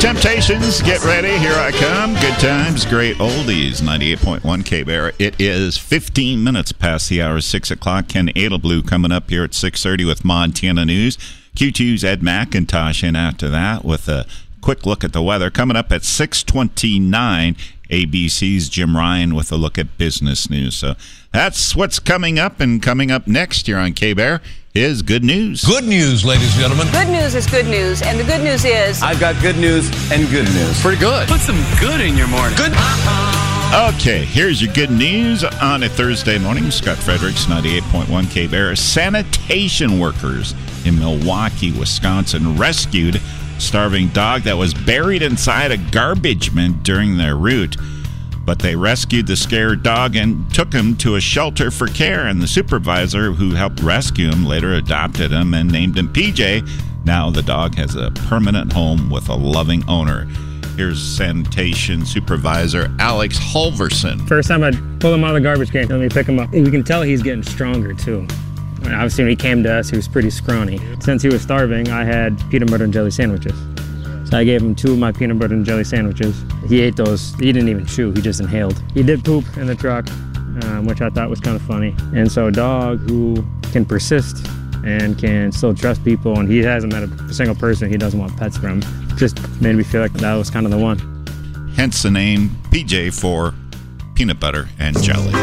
Temptations, get ready. Here I come. Good times, great oldies. 98.1 K-Bear. It is 15 minutes past the hour, 6 o'clock. Ken Adelblue coming up here at 6:30 with Montana News. Q2's Ed McIntosh in after that with a quick look at the weather. Coming up at 6:29, ABC's Jim Ryan with a look at business news. So that's what's coming up, and coming up next here on K-Bear is good news. Good news, ladies and gentlemen. Good news is good news, and the good news is... I've got good news and good news. Pretty good. Put some good in your morning. Good. Okay, here's your good news on a Thursday morning. Scott Fredericks, 98.1 K-Bear. Sanitation workers in Milwaukee, Wisconsin rescued a starving dog that was buried inside a garbage bin during their route. But they rescued the scared dog and took him to a shelter for care. And the supervisor who helped rescue him later adopted him and named him PJ. Now the dog has a permanent home with a loving owner. Here's sanitation supervisor Alex Halverson. First time I pulled him out of the garbage can, let me pick him up. We can tell he's getting stronger too. Obviously when he came to us, he was pretty scrawny. Since he was starving, I had peanut butter and jelly sandwiches. So I gave him 2 of my peanut butter and jelly sandwiches. He ate those. He didn't even chew. He just inhaled. He did poop in the truck, which I thought was kind of funny. And so a dog who can persist and can still trust people, and he hasn't met a single person he doesn't want pets from, just made me feel like that was kind of the one. Hence the name PJ for peanut butter and jelly.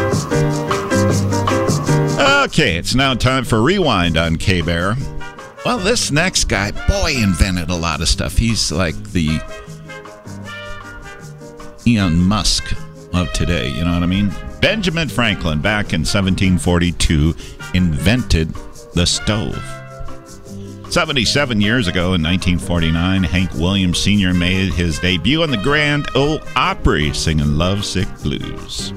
Okay, it's now time for Rewind on K-Bear. Well, this next guy, boy, invented a lot of stuff. He's like the Elon Musk of today, you know what I mean? Benjamin Franklin, back in 1742, invented the stove. 77 years ago, in 1949, Hank Williams Sr. made his debut on the Grand Ole Opry singing Lovesick Blues.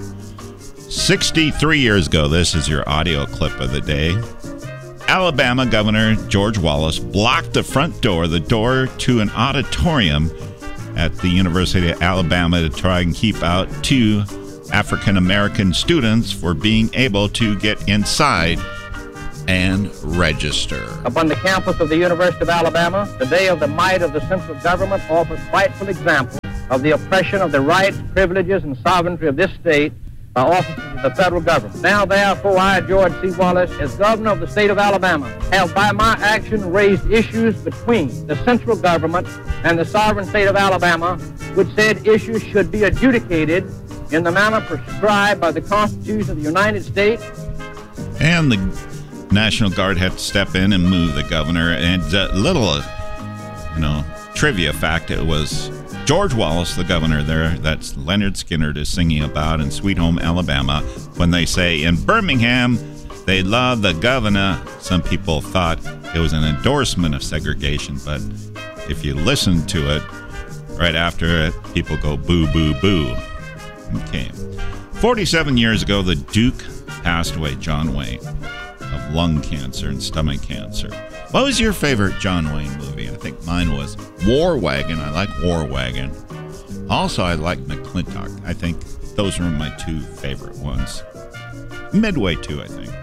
63 years ago, this is your audio clip of the day. Alabama Governor George Wallace blocked the front door, the door to an auditorium at the University of Alabama, to try and keep out 2 African-American students for being able to get inside and register. Upon the campus of the University of Alabama, the day of the might of the central government offers frightful examples of the oppression of the rights, privileges, and sovereignty of this state by officers of the federal government. Now, therefore, I, George C. Wallace, as governor of the state of Alabama, have by my action raised issues between the central government and the sovereign state of Alabama, which said issues should be adjudicated in the manner prescribed by the Constitution of the United States. And the National Guard had to step in and move the governor. And little, trivia fact, it was George Wallace, the governor there, that's Leonard Skinner is singing about in Sweet Home, Alabama, when they say in Birmingham, they love the governor. Some people thought it was an endorsement of segregation, but if you listen to it, right after it, people go boo, boo, boo. Okay. 47 years ago, the Duke passed away, John Wayne, of lung cancer and stomach cancer. What was your favorite John Wayne movie? I think mine was War Wagon. I like War Wagon. Also, I like McClintock. I think those were my 2 favorite ones. Midway 2, I think.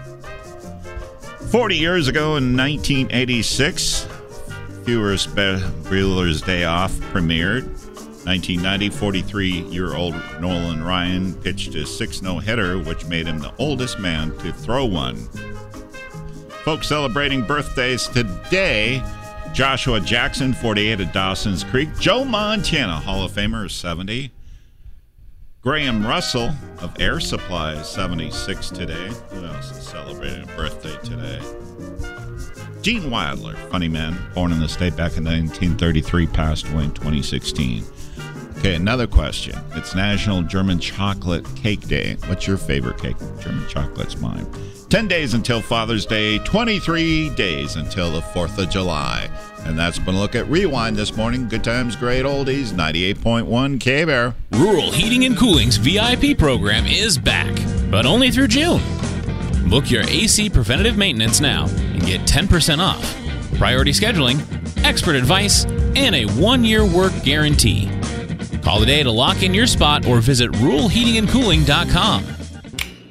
40 years ago in 1986, Ferris Bueller's Day Off premiered. 1990, 43-year-old Nolan Ryan pitched his 6th no-hitter, which made him the oldest man to throw one. Folks celebrating birthdays today: Joshua Jackson, 48, of Dawson's Creek. Joe Montana, Hall of Famer, is 70. Graham Russell of Air Supply is 76 today. Who else is celebrating a birthday today? Gene Wilder, funny man, born in the state back in 1933, passed away in 2016. Okay, another question. It's National German Chocolate Cake Day. What's your favorite cake? German chocolate's mine. 10 days until Father's Day, 23 days until the 4th of July. And that's been a look at Rewind this morning. Good times, great oldies, 98.1 K-Bear. Rural Heating and Cooling's VIP program is back, but only through June. Book your AC preventative maintenance now and get 10% off, priority scheduling, expert advice, and a 1-year work guarantee. Call today to lock in your spot or visit ruralheatingandcooling.com.